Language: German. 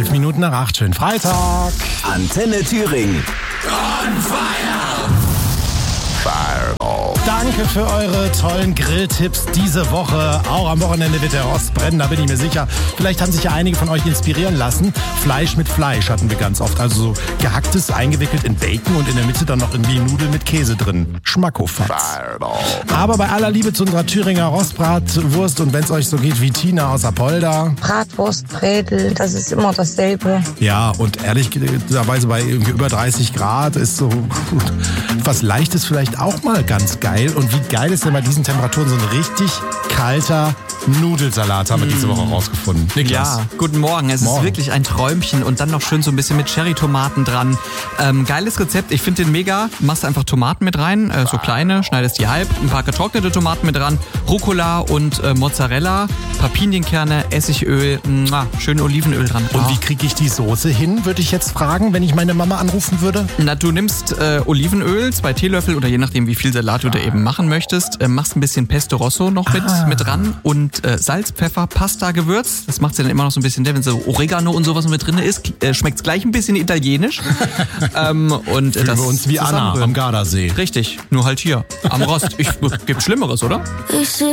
11 Minuten nach 8. Schönen Freitag. Antenne Thüringen. On fire! Fireball. Danke für eure tollen Grilltipps diese Woche. Auch am Wochenende wird der Rost brennen, da bin ich mir sicher. Vielleicht haben sich ja einige von euch inspirieren lassen. Fleisch mit Fleisch hatten wir ganz oft. Also so gehacktes, eingewickelt in Bacon und in der Mitte dann noch irgendwie Nudeln mit Käse drin. Schmackofatz. Aber bei aller Liebe zu unserer Thüringer Rostbratwurst und wenn es euch so geht wie Tina aus Apolda. Bratwurst, Bredel, das ist immer dasselbe. Ja, und ehrlicherweise bei irgendwie über 30 Grad ist so was Leichtes vielleicht auch mal ganz geil. Und wie geil ist denn bei diesen Temperaturen so ein richtig kalter Nudelsalat, haben wir diese Woche rausgefunden. Niklas. Ja, guten Morgen. Es ist wirklich ein Träumchen und dann noch schön so ein bisschen mit Cherry-Tomaten dran. Geiles Rezept. Ich finde den mega. Machst einfach Tomaten mit rein, so kleine, schneidest die halb, ein paar getrocknete Tomaten mit dran, Rucola und Mozzarella, paar Pinienkerne, Essigöl, schön Olivenöl dran. Und wie kriege ich die Soße hin, würde ich jetzt fragen, wenn ich meine Mama anrufen würde? Na, du nimmst Olivenöl, 2 Teelöffel oder je nachdem, wie viel Salat du da eben machen möchtest. Machst ein bisschen Pesto Rosso noch mit dran und Salz, Pfeffer, Pasta, Gewürz. Das macht ja dann immer noch so ein bisschen, wenn so Oregano und sowas mit drin ist, schmeckt es gleich ein bisschen italienisch. Und Fühlen das wir uns wie Anna am Gardasee. Richtig, nur halt hier am Rost. Gibt Schlimmeres, oder? Ich seh